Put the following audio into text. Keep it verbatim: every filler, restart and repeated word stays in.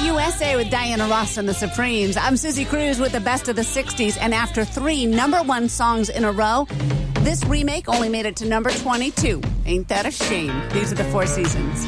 U S A with Diana Ross and the Supremes. I'm Susie Cruz with the best of the sixties, and after three number one songs in a row, this remake only made it to number twenty-two. Ain't that a shame? These are the Four Seasons.